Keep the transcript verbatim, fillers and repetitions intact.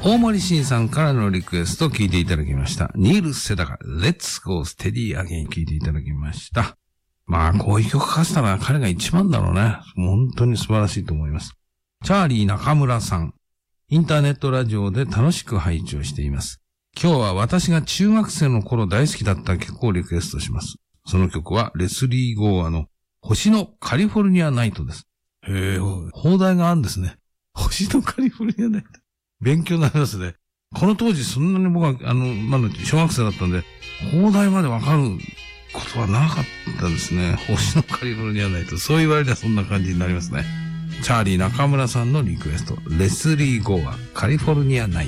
大森慎さんからのリクエストを聞いていただきました。ニール・セダカ、Let's Go Steady Again 聞いていただきました。まあ、こういう曲書かせたら彼が一番だろうね。本当に素晴らしいと思います。チャーリー中村さん、インターネットラジオで楽しく拝聴しています。今日は私が中学生の頃大好きだった曲をリクエストします。その曲はレスリー・ゴーアの星のカリフォルニアナイトです。へえ、放題があるんですね。星のカリフォルニアナイト。勉強になりますね。この当時そんなに僕は、あの、まだ小学生だったんで、放題までわかることはなかったですね。星のカリフォルニアナイト。そう言われりゃそんな感じになりますね。チャーリー中村さんのリクエスト。レスリー・ゴーア、カリフォルニアナイト。